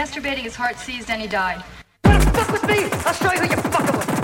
masturbating, his heart seized, and he died. Wanna fuck with me? I'll show you who you're fucking with.